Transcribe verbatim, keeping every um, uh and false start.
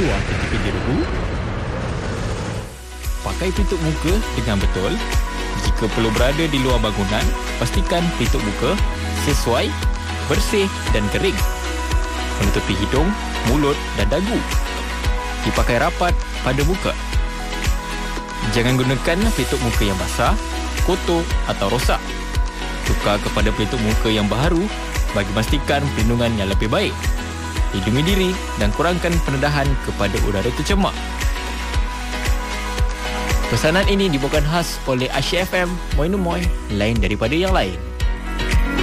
keluar ketika jerubu. Pakai pelitup muka dengan betul. Jika perlu berada di luar bangunan, pastikan pelitup muka sesuai, bersih dan kering. Menutupi hidung, mulut dan dagu. Dipakai rapat pada muka. Jangan gunakan pelitup muka yang basah, kotor atau rosak. Tukar kepada pelitup muka yang baharu bagi memastikan perlindungan yang lebih baik. Lindungi diri dan kurangkan pendedahan kepada udara tercemar. Pesanan ini dibawakan khas oleh Asyik F M, Moi No Moi, lain daripada yang lain.